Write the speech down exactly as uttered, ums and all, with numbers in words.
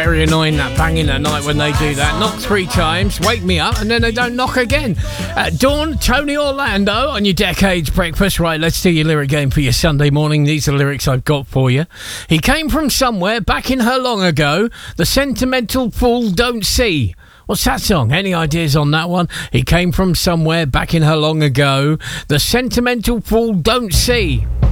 very annoying, that banging at night when they do that. Knock three times, wake me up, and then they don't knock again. Uh, Dawn, Tony Orlando on your Decades Breakfast. Right, let's do your lyric game for your Sunday morning. These are the lyrics I've got for you. He came from somewhere back in her long ago. The sentimental fool don't see. What's that song? Any ideas on that one? He came from somewhere back in her long ago. The sentimental fool don't see.